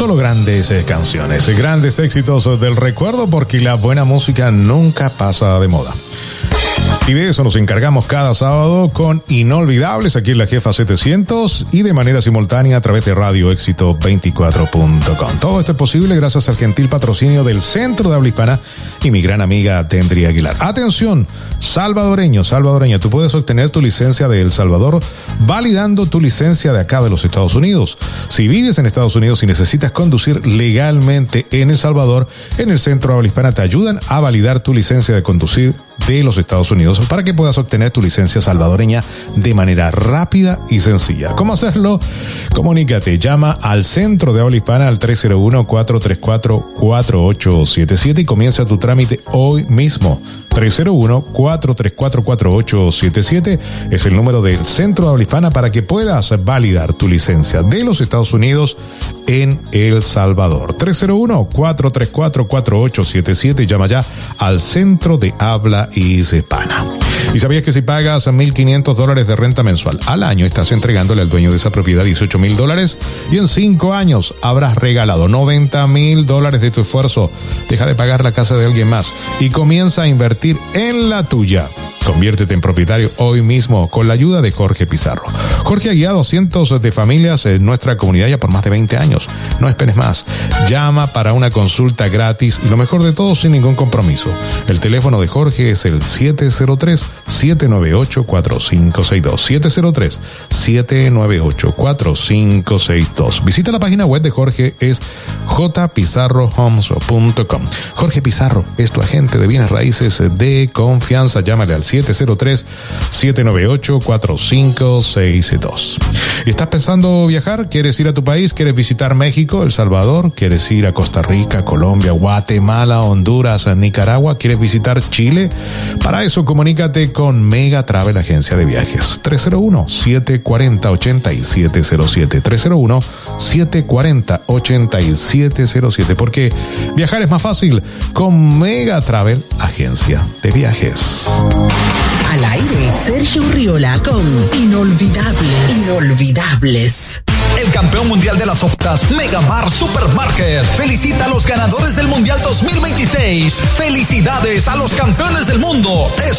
solo grandes canciones, grandes éxitos del recuerdo, porque la buena música nunca pasa de moda. Y de eso nos encargamos cada sábado con Inolvidables aquí en La Jefa 700 y de manera simultánea a través de radioexito24.com. Todo esto es posible gracias al gentil patrocinio del Centro de Habla Hispana y mi gran amiga Tendry Aguilar. Atención, salvadoreña, tú puedes obtener tu licencia de El Salvador validando tu licencia de acá de los Estados Unidos. Si vives en Estados Unidos y necesitas conducir legalmente en El Salvador, en el Centro de Habla Hispana te ayudan a validar tu licencia de conducir de los Estados Unidos para que puedas obtener tu licencia salvadoreña de manera rápida y sencilla. ¿Cómo hacerlo? Comunícate, llama al Centro de Habla Hispana al 301-434-4877 y comienza tu trámite hoy mismo. 301-434-4877 es el número del Centro de Habla Hispana para que puedas validar tu licencia de los Estados Unidos en El Salvador. 301-434-4877, llama ya al Centro de Habla Hispana. ¿Y sabías que si pagas $1,500 de renta mensual al año, estás entregándole al dueño de esa propiedad $18,000 y en 5 años habrás regalado $90,000 de tu esfuerzo? Deja de pagar la casa de alguien más y comienza a invertir en la tuya. Conviértete en propietario hoy mismo con la ayuda de Jorge Pizarro. Jorge ha guiado cientos de familias en nuestra comunidad ya por más de 20 años. No esperes más. Llama para una consulta gratis y lo mejor de todo sin ningún compromiso. El teléfono de Jorge es el 703-798-4562. 703-798-4562. Visita la página web de Jorge, es jpizarrohomes.com. Jorge Pizarro es tu agente de bienes raíces de confianza. Llámale al 703-798-4562. ¿Estás pensando viajar? ¿Quieres ir a tu país? ¿Quieres visitar México, El Salvador? ¿Quieres ir a Costa Rica, Colombia, Guatemala, Honduras, Nicaragua? ¿Quieres visitar Chile? Para eso comunícate con Mega Travel Agencia de Viajes. 301-740-8707. 301-740-8707. Porque viajar es más fácil con Mega Travel Agencia de Viajes. Al aire, Sergio Urriola con Inolvidables. El campeón mundial de las ofertas, Megamar Supermarket, felicita a los ganadores del Mundial 2026. Felicidades a los campeones del mundo.